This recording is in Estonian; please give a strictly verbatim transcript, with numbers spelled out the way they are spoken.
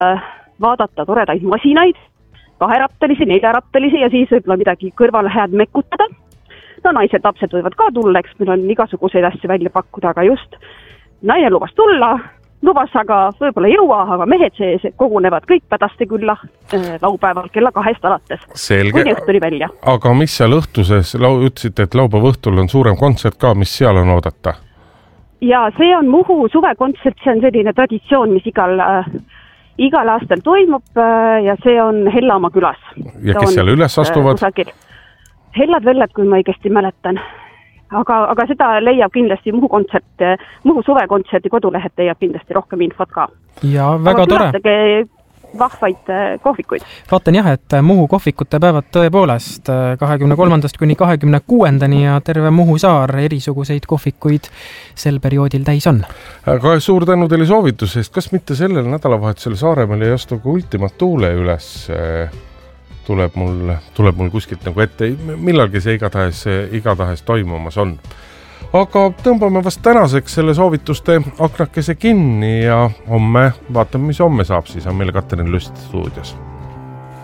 vaadata toredaid masinaid, kaherattalisi, neljarattalisi ja siis võib-olla midagi kõrvale head mekutada. No naised, lapsed võivad ka tulla, eks meil on igasuguseid asju välja pakkuda, aga just naine lubas tulla, lubas aga võib-olla ei jõua, aga mehed sees kogunevad kõik pädaste külla laupäeval kella kahest alates. Selge. Kuni õhtuni välja. Aga mis seal õhtuses, ütlesite, et laupäeva õhtul on suurem kontsert ka, mis seal on oodata? Ja see on Muhu suvekontsert, see on selline traditsioon, mis igal, äh, igal aastal toimub äh, ja see on Hellamaa külas. Ja kes seal üles astuvad? Äh, Hellad vellad, kui ma õigesti mäletan. Aga, aga seda leiab kindlasti Muhu kontsert, Muhu suvekontserti kodulehelt leiab kindlasti rohkem infot ka. Ja väga aga tore. Vahvaid kohvikuid. Vaatan jah, et Muhu kohvikute päevad tõepoolest kahekümne kolmandast kuni kahekümne kuuendani ja terve Muhu saar erisuguseid kohvikuid sel perioodil täis on. Aga suur tänu teile soovituse eest. Kas mitte sellel nädalavahetusel Saaremaal ei astu ka Ultima Thule üles? Tuleb mul, tuleb mul kuskilt nagu ette, millalgi see igatahes, igatahes toimumas on. Aga tõmbame vast tänaseks selle soovituste aknakese kinni ja homme, vaatame, mis homme saab, siis on meil Katrin Lust stuudios.